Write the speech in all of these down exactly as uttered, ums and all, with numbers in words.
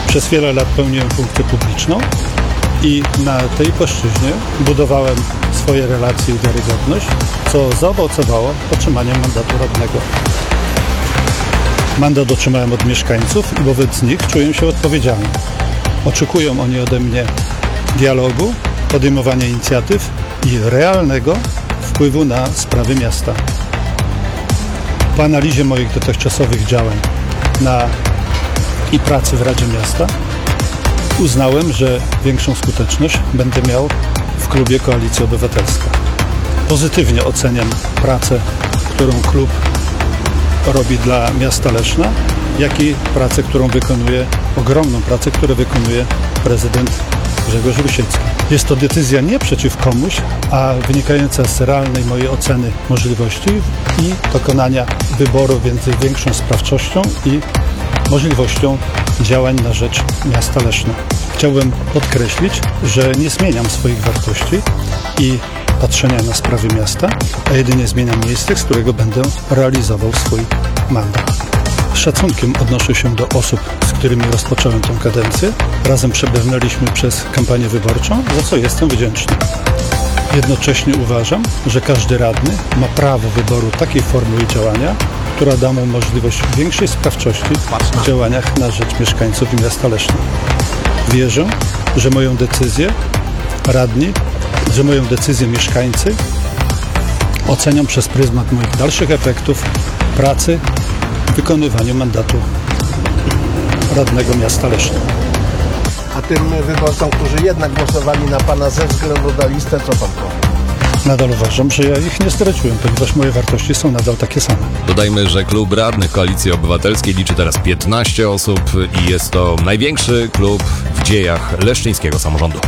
Przez wiele lat pełniłem funkcję publiczną i na tej płaszczyźnie budowałem swoje relacje i wiarygodność, co zaowocowało otrzymaniem mandatu radnego. Mandat otrzymałem od mieszkańców i wobec nich czuję się odpowiedzialny. Oczekują oni ode mnie dialogu, podejmowania inicjatyw i realnego wpływu na sprawy miasta. Po analizie moich dotychczasowych działań na i pracy w Radzie Miasta uznałem, że większą skuteczność będę miał w klubie Koalicja Obywatelska. Pozytywnie oceniam pracę, którą klub robi dla miasta Leszna, jak i pracę, którą wykonuje, ogromną pracę, którą wykonuje prezydent Grzegorz Rusiecki. Jest to decyzja nie przeciw komuś, a wynikająca z realnej mojej oceny możliwości i dokonania wyboru między większą sprawczością i możliwością działań na rzecz miasta Leszna. Chciałbym podkreślić, że nie zmieniam swoich wartości i patrzenia na sprawy miasta, a jedynie zmieniam miejsce, z którego będę realizował swój mandat. Z szacunkiem odnoszę się do osób, z którymi rozpocząłem tę kadencję. Razem przebrnęliśmy przez kampanię wyborczą, za co jestem wdzięczny. Jednocześnie uważam, że każdy radny ma prawo wyboru takiej formuły działania, która da mu możliwość większej sprawczości w działaniach na rzecz mieszkańców i miasta Leszna. Wierzę, że moją decyzję radni, że moją decyzję mieszkańcy ocenią przez pryzmat moich dalszych efektów pracy w wykonywaniu mandatu radnego miasta Leszna. A tym wyborcom, którzy jednak głosowali na Pana ze względu na listę, co Pan powie? Nadal uważam, że ja ich nie straciłem, ponieważ moje wartości są nadal takie same. Dodajmy, że klub radnych Koalicji Obywatelskiej liczy teraz piętnaście osób i jest to największy klub w dziejach leszczyńskiego samorządu.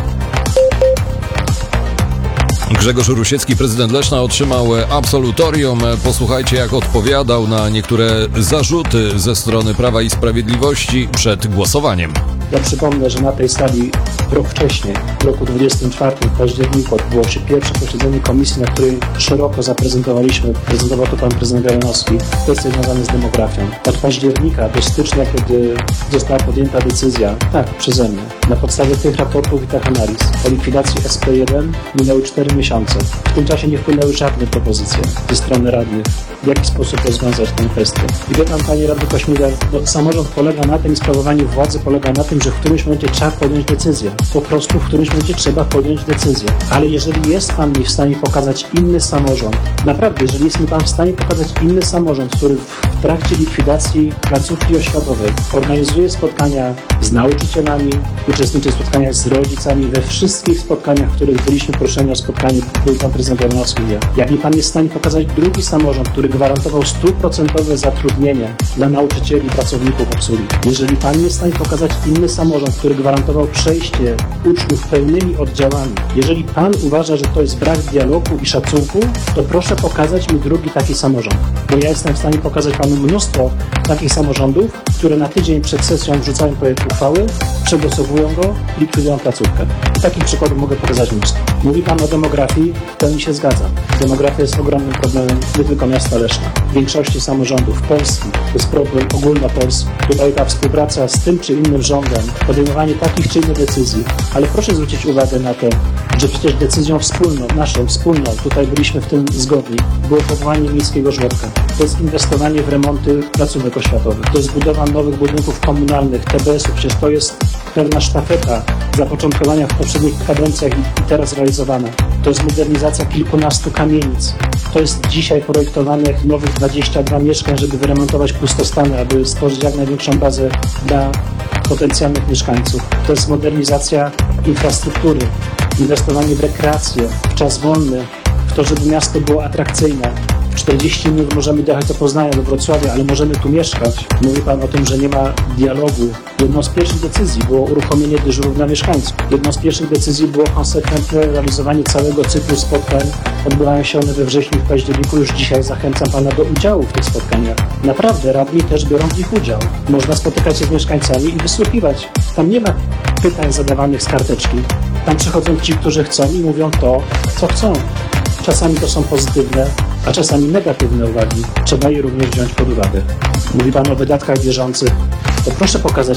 Grzegorz Rusiecki, prezydent Leszna, otrzymał absolutorium. Posłuchajcie, jak odpowiadał na niektóre zarzuty ze strony Prawa i Sprawiedliwości przed głosowaniem. Ja przypomnę, że na tej sali rok wcześniej, w roku dwudziestym czwartym, w październiku, odbyło się pierwsze posiedzenie komisji, na której szeroko zaprezentowaliśmy, prezentował to pan prezydent Gajanowski, kwestie związane z demografią. Od października do stycznia, kiedy została podjęta decyzja, tak, przeze mnie, na podstawie tych raportów i tych analiz o likwidacji S P jeden minęły cztery miesiące. W tym czasie nie wpłynęły żadne propozycje ze strony radnych, w jaki sposób rozwiązać tę kwestię. I wie pan, panie radny Kośmider, no, samorząd polega na tym i sprawowanie władzy polega na tym, że w którymś momencie trzeba podjąć decyzję. Po prostu w którymś momencie trzeba podjąć decyzję. Ale jeżeli jest pan mi w stanie pokazać inny samorząd, naprawdę, jeżeli jest mi pan w stanie pokazać inny samorząd, który w trakcie likwidacji placówki oświatowej organizuje spotkania z nauczycielami, uczestniczy w spotkaniach z rodzicami, we wszystkich spotkaniach, w których byliśmy proszeni o spotkanie, był pan prezydent Gajanowski. Jak mi pan jest w stanie pokazać drugi samorząd, który gwarantował stuprocentowe zatrudnienie dla nauczycieli i pracowników obsługi. Jeżeli pan jest w stanie pokazać inny samorząd, który gwarantował przejście uczniów pełnymi oddziałami. Jeżeli pan uważa, że to jest brak dialogu i szacunku, to proszę pokazać mi drugi taki samorząd. Bo ja jestem w stanie pokazać panu mnóstwo takich samorządów, które na tydzień przed sesją wrzucają projekt uchwały, przegłosowują go, likwidują placówkę. I takich przykładów mogę pokazać mnóstwo. Mówi pan o demografii, w pełni się zgadzam. Demografia jest ogromnym problemem nie tylko miasta Leszna. W większości samorządów Polski to jest problem ogólnopolski. Tutaj ta współpraca z tym czy innym rządem, podejmowanie takich czy innych decyzji, ale proszę zwrócić uwagę na to, że przecież decyzją wspólną, naszą wspólną, tutaj byliśmy w tym zgodni, było powołanie miejskiego żłobka. To jest inwestowanie w remonty placówek oświatowych. To jest budowa nowych budynków komunalnych, T B S-ów. Przecież to jest pewna sztafeta zapoczątkowania w poprzednich kadencjach i teraz realizowana. To jest modernizacja kilkunastu kamienic. To jest dzisiaj projektowanych nowych dwadzieścia dwa mieszkań, żeby wyremontować pustostany, aby stworzyć jak największą bazę dla potencjalnych mieszkańców. To jest modernizacja infrastruktury, inwestowanie w rekreację, w czas wolny, w to, żeby miasto było atrakcyjne. W czterdzieści minut możemy dojechać do Poznania, do Wrocławia, ale możemy tu mieszkać. Mówi pan o tym, że nie ma dialogu. Jedną z pierwszych decyzji było uruchomienie dyżurów dla mieszkańców. Jedną z pierwszych decyzji było konsekwentne realizowanie całego cyklu spotkań. Odbywają się one we wrześniu i w październiku. Już dzisiaj zachęcam pana do udziału w tych spotkaniach. Naprawdę, radni też biorą w nich udział. Można spotykać się z mieszkańcami i wysłuchiwać. Tam nie ma pytań zadawanych z karteczki. Tam przychodzą ci, którzy chcą i mówią to, co chcą. Czasami to są pozytywne, a czasami negatywne uwagi. Trzeba je również wziąć pod uwagę. Mówi pan o wydatkach bieżących. To proszę pokazać